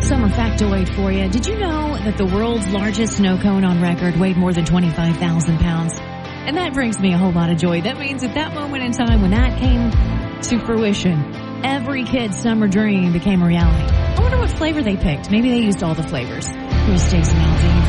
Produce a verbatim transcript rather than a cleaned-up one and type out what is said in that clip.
summer factoid for you. Did you know that the world's largest snow cone on record weighed more than twenty-five thousand pounds? And that brings me a whole lot of joy. That means at that moment in time when that came to fruition, every kid's summer dream became a reality. I wonder what flavor they picked. Maybe they used all the flavors. Here's Stacey Malvine.